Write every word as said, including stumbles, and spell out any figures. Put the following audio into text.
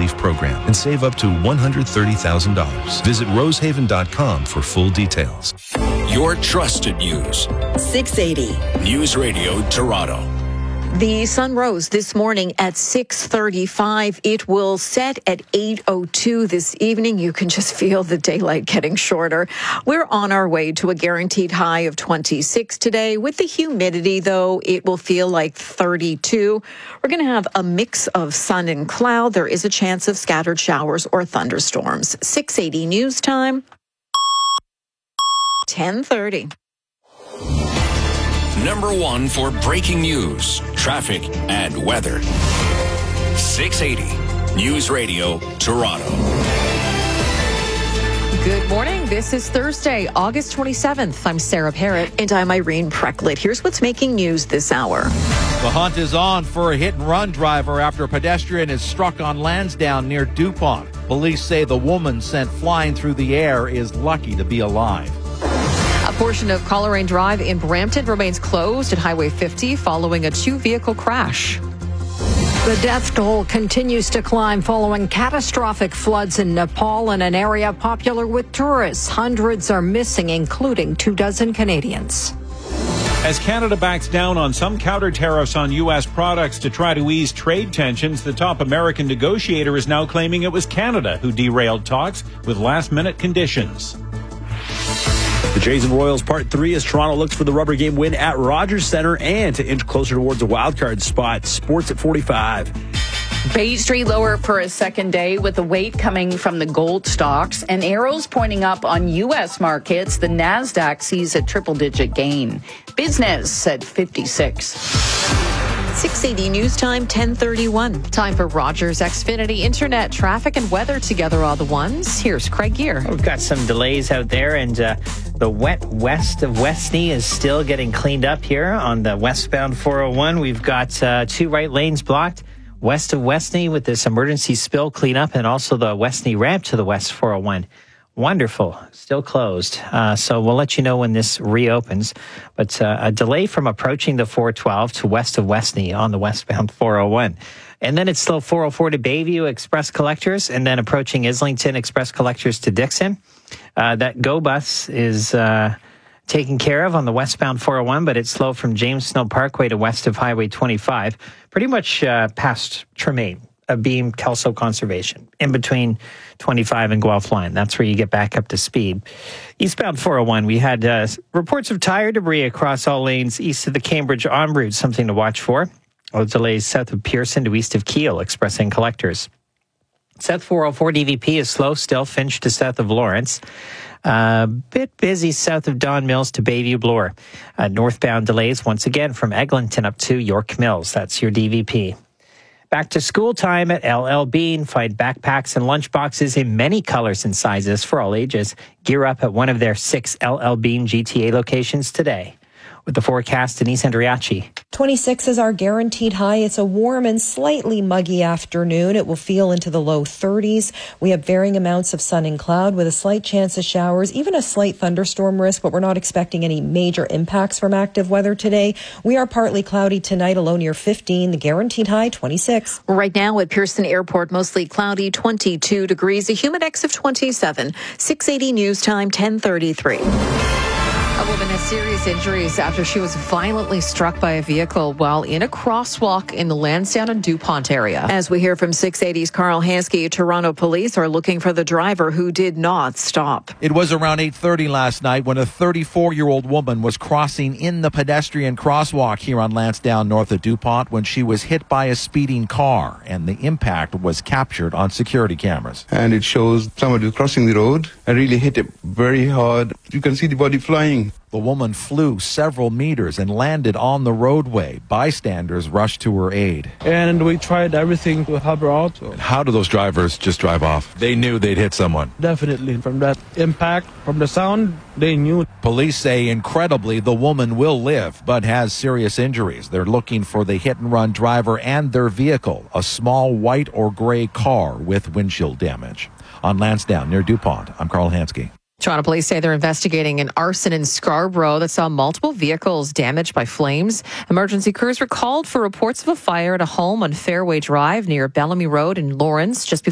relief program and save up to one hundred thirty thousand dollars. Visit rosehaven dot com for full details. Your trusted news. six eighty. News Radio Toronto. The sun rose this morning at six thirty-five. It will set at eight oh two this evening. You can just feel the daylight getting shorter. We're on our way to a guaranteed high of twenty-six today. With the humidity, though, it will feel like thirty-two. We're going to have a mix of sun and cloud. There is a chance of scattered showers or thunderstorms. six eighty news time. ten thirty. Number one for breaking news, traffic, and weather. six eighty News Radio Toronto. Good morning. This is Thursday, August twenty-seventh. I'm Sarah Parrott. And I'm Irene Precklett. Here's what's making news this hour. The hunt is on for a hit-and-run driver after a pedestrian is struck on Lansdowne near DuPont. Police say the woman sent flying through the air is lucky to be alive. A portion of Coleraine Drive in Brampton remains closed at Highway fifty following a two-vehicle crash. The death toll continues to climb following catastrophic floods in Nepal in an area popular with tourists. Hundreds are missing, including two dozen Canadians. As Canada backs down on some counter tariffs on U S products to try to ease trade tensions, the top American negotiator is now claiming it was Canada who derailed talks with last-minute conditions. The Jays and Royals Part three as Toronto looks for the rubber game win at Rogers Centre and to inch closer towards a wildcard spot. Sports at forty-five. Bay Street lower for a second day with the weight coming from the gold stocks and arrows pointing up on U S markets. The NASDAQ sees a triple-digit gain. Business at fifty-six. six eighty news time, ten thirty-one. Time for Rogers Xfinity Internet traffic and weather together all the ones. Here's Craig Gear. We've got some delays out there, and uh, the wet west of Westney is still getting cleaned up here on the westbound four oh one. We've got uh, two right lanes blocked west of Westney with this emergency spill cleanup, and also the Westney ramp to the west four oh one. Wonderful. Still closed. Uh, so we'll let you know when this reopens. But uh, a delay from approaching the four twelve to west of Westney on the westbound four oh one. And then it's still four oh four to Bayview Express Collectors, and then approaching Islington Express Collectors to Dixon. Uh, that GO bus is uh, taken care of on the westbound four oh one, but it's slow from James Snow Parkway to west of Highway twenty-five, pretty much uh, past Tremaine. A Beam Kelso Conservation in between twenty-five and Guelph Line. That's where you get back up to speed. Eastbound four oh one, we had uh, reports of tire debris across all lanes east of the Cambridge en route, something to watch for. All delays south of Pearson to east of Keele, expressing collectors. South four oh four D V P is slow still, Finch to south of Lawrence. A uh, bit busy south of Don Mills to Bayview Bloor. Uh, northbound delays once again from Eglinton up to York Mills. That's your D V P. Back to school time at L L Bean. Find backpacks and lunchboxes in many colors and sizes for all ages. Gear up at one of their six L L Bean G T A locations today. With the forecast, Denise Andriachi. twenty-six is our guaranteed high. It's a warm and slightly muggy afternoon. It will feel into the low thirties. We have varying amounts of sun and cloud with a slight chance of showers, even a slight thunderstorm risk, but we're not expecting any major impacts from active weather today. We are partly cloudy tonight, a low near fifteen. The guaranteed high, twenty-six. Right now at Pearson Airport, mostly cloudy, twenty-two degrees, a humidex of twenty-seven. six eighty news time, ten thirty-three. A woman has serious injuries after she was violently struck by a vehicle while in a crosswalk in the Lansdowne and DuPont area. As we hear from six eighty's Carl Hansky, Toronto police are looking for the driver who did not stop. It was around eight thirty last night when a thirty-four-year-old woman was crossing in the pedestrian crosswalk here on Lansdowne north of DuPont when she was hit by a speeding car, and the impact was captured on security cameras. And it shows somebody crossing the road and really hit it very hard. You can see the body flying. The woman flew several meters and landed on the roadway. Bystanders rushed to her aid. And we tried everything to help her out. And how do those drivers just drive off? They knew they'd hit someone. Definitely. From that impact, from the sound, they knew. Police say, incredibly, the woman will live, but has serious injuries. They're looking for the hit-and-run driver and their vehicle, a small white or gray car with windshield damage. On Lansdowne, near DuPont, I'm Carl Hansky. Toronto police say they're investigating an arson in Scarborough that saw multiple vehicles damaged by flames. Emergency crews were called for reports of a fire at a home on Fairway Drive near Bellamy Road in Lawrence just before